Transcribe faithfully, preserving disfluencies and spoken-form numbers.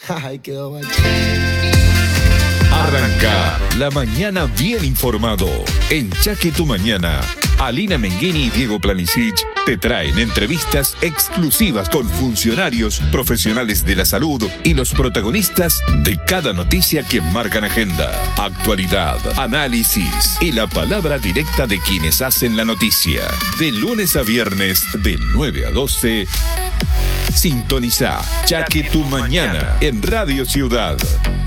Ay, quedó mal. Arranca la mañana bien informado. En Chaque Tu Mañana, Alina Menghini y Diego Planicic te traen entrevistas exclusivas con funcionarios, profesionales de la salud y los protagonistas de cada noticia que marcan agenda, actualidad, análisis y la palabra directa de quienes hacen la noticia. De lunes a viernes, de nueve a doce, sintoniza Chaque Tu Mañana en Radio Ciudad.